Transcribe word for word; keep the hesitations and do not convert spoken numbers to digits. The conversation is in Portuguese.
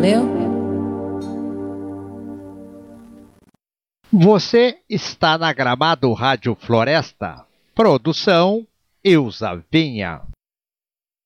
Valeu? Você está na Gramado Rádio Floresta. Produção Ilza Vinha.